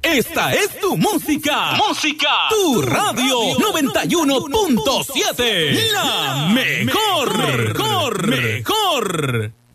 Esta es tu música. Música. Tu radio 91.7. La mejor.